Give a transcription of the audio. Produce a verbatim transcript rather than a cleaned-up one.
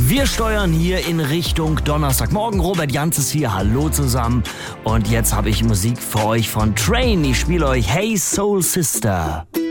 Wir steuern hier in Richtung Donnerstagmorgen. Robert Janz ist hier. Hallo zusammen. Und jetzt habe ich Musik für euch von Train. Ich spiele euch Hey Soul Sister.